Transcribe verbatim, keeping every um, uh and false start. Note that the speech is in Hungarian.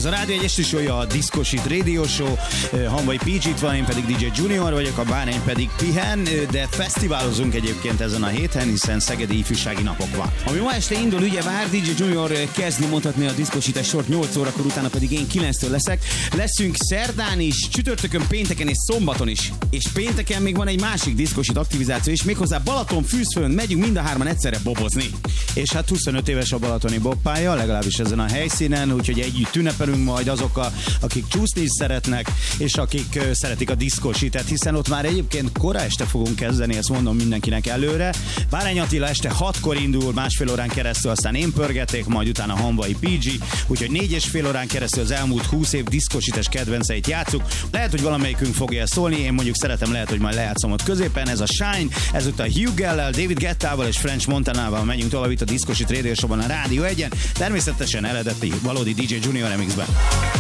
Ez a Rádió egy esti show, a Disco Shit Radio Show. Hanvai pé gé itt van, én pedig dé dzsé Junior vagyok, a Bárány pedig pihen, de fesztiválozunk egyébként ezen a héten, hiszen szegedi ifjúsági napok van. Ami ma este indul, ugye vár, dé dzsé Junior kezdni mondhatni a Disco Shit sort nyolc órakor, utána pedig én kilenctől leszek. Leszünk szerdán is, csütörtökön, pénteken és szombaton is. És pénteken még van egy másik Disco Shit aktivizáció is, méghozzá Balaton fűzfőn megyünk mind a hárman egyszerre bobozni. És hát huszonöt éves a balatoni bobpálya, legalábbis ezen a helyszínen, úgyhogy együtt ünnepelünk majd azokkal, akik csúszni is szeretnek, és akik uh, szeretik a Disco Shitet, hiszen ott már egyébként kora este fogunk kezdeni, ezt mondom mindenkinek előre. Bárány Attila este hatkor indul, másfél órán keresztül, aztán én pörgeték, majd utána Hanvai pé gé, úgyhogy négy és fél órán keresztül az elmúlt húsz év Disco Shites kedvenceit játsszuk. Lehet, hogy valamelyikünk fogja ezt szólni, én mondjuk szeretem, lehet, hogy majd lejátszom ott középen. Ez a Shine, ezután Hugh Gell-el, David Guettával és French Montanával megyünk tovább itt a Disco Shit Radio Show-ban a Rádió egyen, természetesen eredeti valódi dé dzsé Junior remixben.